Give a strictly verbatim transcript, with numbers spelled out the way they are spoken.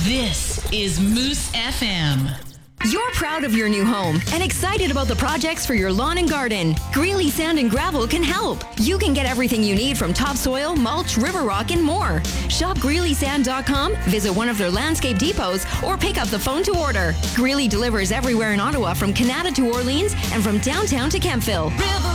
This is Moose F M. You're proud of your new home and excited about the projects for your lawn and garden. Greeley Sand and Gravel can help. You can get everything you need from topsoil, mulch, river rock, and more. Shop Greeley Sand dot com, visit one of their landscape depots, or pick up the phone to order. Greeley delivers everywhere in Ottawa from Canada to Orleans and from downtown to Kempville. River